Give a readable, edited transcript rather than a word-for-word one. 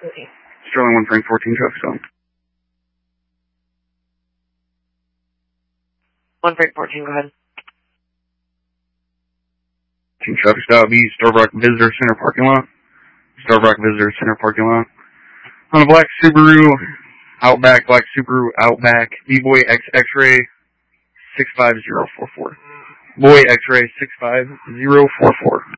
Sterling 1 Frank 14 traffic stop. 1 Frank 14, go ahead. Traffic stop B, Starbuck Visitor Center parking lot. Starbuck Visitor Center parking lot. On a black Subaru Outback, black Subaru Outback, B-Boy X-Ray 65044. Boy X-Ray 65044.